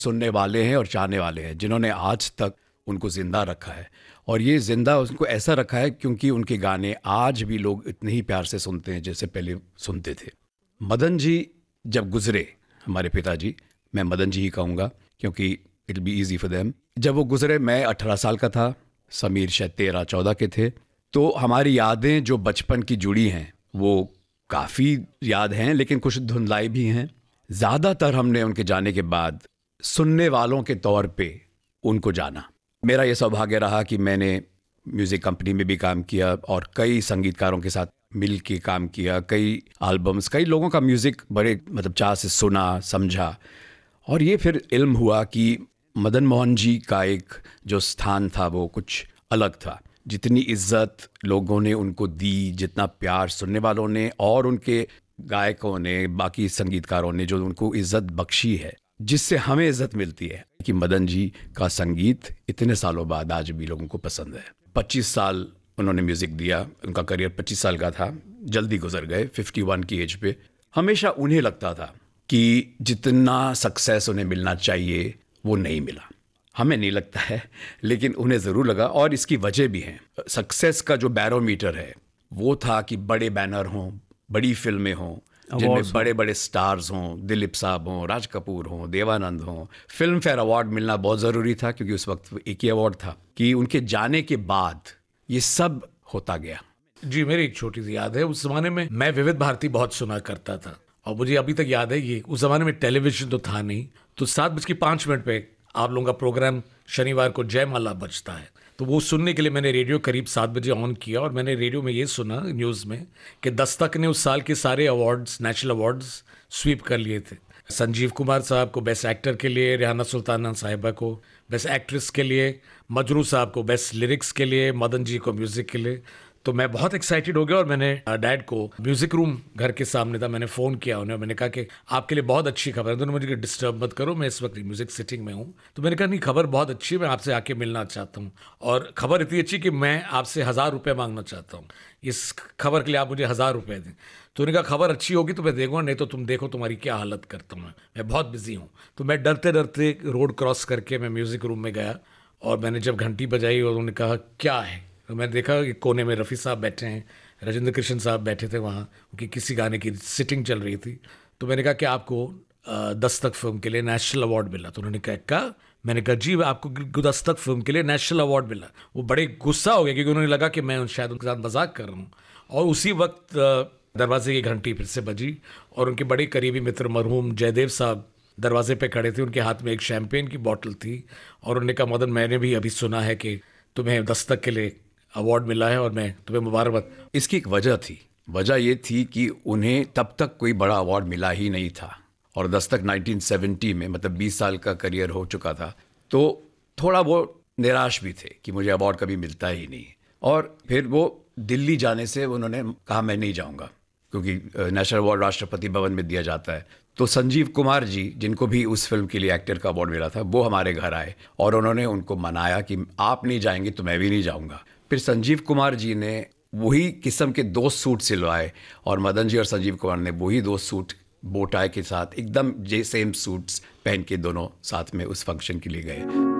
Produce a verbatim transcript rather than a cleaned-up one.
सुनने वाले हैं और चाहने वाले हैं जिन्होंने आज तक उनको ज़िंदा रखा है। और ये ज़िंदा उनको ऐसा रखा है क्योंकि उनके गाने आज भी लोग इतने ही प्यार से सुनते हैं जैसे पहले सुनते थे। मदन जी जब गुज़रे, हमारे पिताजी, मैं मदन जी ही कहूँगा क्योंकि it be easy for them. जब वो गुज़रे मैं अठारह साल का था, समीर शायद तेरह चौदह के थे। तो हमारी यादें जो बचपन की जुड़ी हैं वो काफ़ी याद हैं, लेकिन कुछ धुंधलाई भी हैं। ज़्यादातर हमने उनके जाने के बाद सुनने वालों के तौर पे उनको जाना। मेरा ये सौभाग्य रहा कि मैंने म्यूज़िक कंपनी में भी काम किया और कई संगीतकारों के साथ मिल के काम किया, कई एल्बम्स, कई लोगों का म्यूज़िक बड़े मतलब चाह से सुना, समझा। और ये फिर इल्म हुआ कि मदन मोहन जी का एक जो स्थान था वो कुछ अलग था। जितनी इज्जत लोगों ने उनको दी, जितना प्यार सुनने वालों ने और उनके गायकों ने, बाकी संगीतकारों ने जो उनको इज्जत बख्शी है, जिससे हमें इज्जत मिलती है कि मदन जी का संगीत इतने सालों बाद आज भी लोगों को पसंद है। पच्चीस साल उन्होंने म्यूज़िक दिया, उनका करियर पच्चीस साल का था, जल्दी गुजर गए इक्यावन की एज पे। हमेशा उन्हें लगता था कि जितना सक्सेस उन्हें मिलना चाहिए वो नहीं मिला। हमें नहीं लगता है, लेकिन उन्हें ज़रूर लगा और इसकी वजह भी है। सक्सेस का जो बैरोमीटर है वो था कि बड़े बैनर हों, बड़ी फिल्में हों, जिनमें बड़े बड़े स्टार्स हों, दिलीप साहब हों, राज कपूर हों, देवानंद हों। फिल्म फेयर अवार्ड मिलना बहुत ज़रूरी था क्योंकि उस वक्त एक ही अवार्ड था। कि उनके जाने के बाद ये सब होता गया। जी, मेरी एक छोटी सी याद है, उस ज़माने में मैं विविध भारती बहुत सुना करता था और मुझे अभी तक याद है ये, उस ज़माने में टेलीविज़न तो था नहीं, तो सात बज के पाँच मिनट पे आप लोगों का प्रोग्राम शनिवार को जयमाला बजता है। तो वो सुनने के लिए मैंने रेडियो करीब सात बजे ऑन किया और मैंने रेडियो में ये सुना न्यूज़ में कि दस्तक ने उस साल के सारे अवार्ड्स, नेशनल अवार्ड्स स्वीप कर लिए थे। संजीव कुमार साहब को बेस्ट एक्टर के लिए, रेहाना सुल्ताना साहिबा को बेस्ट एक्ट्रेस के लिए, मजरू साहब को बेस्ट लिरिक्स के लिए, मदन जी को म्यूज़िक के लिए। तो मैं बहुत एक्साइटेड हो गया और मैंने डैड को, म्यूज़िक रूम घर के सामने था, मैंने फ़ोन किया उन्हें, मैंने कहा कि आपके लिए बहुत अच्छी खबर है। तो उन्होंने मुझे डिस्टर्ब मत करो, मैं इस वक्त म्यूज़िक सिटिंग में हूँ। तो मैंने कहा नहीं, खबर बहुत अच्छी है, मैं आपसे आके मिलना चाहता हूँ और खबर इतनी अच्छी कि मैं आपसे हज़ार रुपये मांगना चाहता हूँ, इस खबर के लिए आप मुझे हज़ार रुपये दें। तो उन्होंने कहा खबर अच्छी होगी तो मैं देखूँगा, नहीं तो तुम देखो तुम्हारी क्या हालत करता हूँ मैं मैं बहुत बिजी हूँ। तो मैं डरते डरते रोड क्रॉस करके मैं म्यूज़िक रूम में गया और मैंने जब घंटी बजाई और उन्होंने कहा क्या है, तो मैंने देखा कि कोने में रफ़ी साहब बैठे हैं, राजेंद्र कृष्ण साहब बैठे थे वहाँ, उनकी किसी गाने की सिटिंग चल रही थी। तो मैंने कहा कि आपको दस्तक फिल्म के लिए नेशनल अवार्ड मिला। तो उन्होंने कहा क्या? मैंने कहा जी, आपको दस्तक फिल्म के लिए नेशनल अवार्ड मिला। वो बड़े गुस्सा हो गया क्योंकि उन्होंने लगा कि मैं शायद उनके साथ मजाक कर रहा हूँ। और उसी वक्त दरवाजे की घंटी फिर से बजी और उनके बड़े करीबी मित्र मरहूम जयदेव साहब दरवाजे पे खड़े थे, उनके हाथ में एक शैम्पेन की बोतल थी और उन्होंने कहा मदन, मैंने भी अभी सुना है कि तुम्हें दस्तक के लिए अवार्ड मिला है और मैं तुम्हें मुबारकबाद। इसकी एक वजह थी, वजह ये थी कि उन्हें तब तक कोई बड़ा अवार्ड मिला ही नहीं था और दस्तक उन्नीस सौ सत्तर में, मतलब बीस साल का करियर हो चुका था, तो थोड़ा वो निराश भी थे कि मुझे अवार्ड कभी मिलता ही नहीं। और फिर वो दिल्ली जाने से उन्होंने कहा मैं नहीं जाऊंगा क्योंकि नेशनल अवार्ड राष्ट्रपति भवन में दिया जाता है। तो संजीव कुमार जी, जिनको भी उस फिल्म के लिए एक्टर का अवार्ड मिला था, वो हमारे घर आए और उन्होंने उनको मनाया कि आप नहीं जाएंगे तो मैं भी नहीं जाऊंगा। फिर संजीव कुमार जी ने वही किस्म के दो सूट सिलवाए और मदन जी और संजीव कुमार ने वही दो सूट बोटाई के साथ एकदम जे सेम सूट्स पहन के दोनों साथ में उस फंक्शन के लिए गए।